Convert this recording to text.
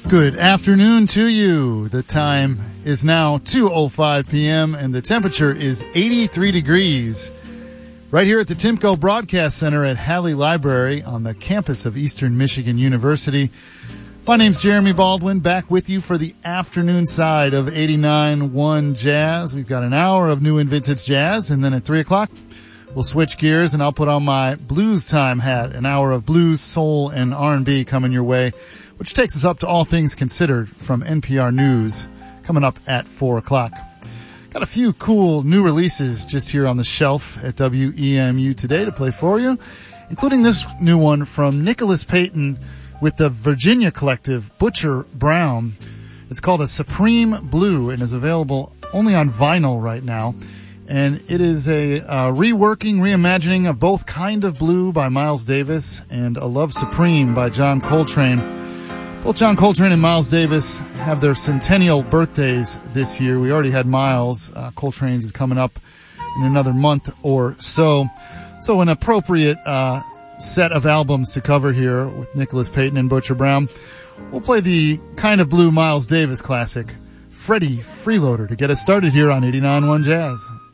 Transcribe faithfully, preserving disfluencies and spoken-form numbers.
Good afternoon to you. The time is now two oh five p.m. and the temperature is eighty-three degrees. Right here at the Timco Broadcast Center at Halley Library on the campus of Eastern Michigan University. My name's Jeremy Baldwin, back with you for the afternoon side of eighty-nine point one Jazz. We've got an hour of new and vintage jazz, and then at three o'clock, we'll switch gears and I'll put on my Blues Time hat. An hour of blues, soul, and R and B coming your way, which takes us up to All Things Considered from N P R News, coming up at four o'clock. Got a few cool new releases just here on the shelf at W E M U today to play for you, including this new one from Nicholas Payton with the Virginia collective Butcher Brown. It's called A Supreme Blue and is available only on vinyl right now. And it is a uh, reworking, reimagining of both Kind of Blue by Miles Davis and A Love Supreme by John Coltrane. Both John Coltrane and Miles Davis have their centennial birthdays this year. We already had Miles. Uh, Coltrane's is coming up in another month or so. So an appropriate uh, set of albums to cover here with Nicholas Payton and Butcher Brown. We'll play the Kind of Blue Miles Davis classic, Freddie Freeloader, to get us started here on eighty-nine point one Jazz.